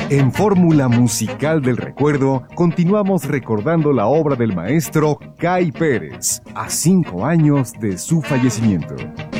En Fórmula Musical del Recuerdo, continuamos recordando la obra del maestro Cay Pérez, a 5 años de su fallecimiento.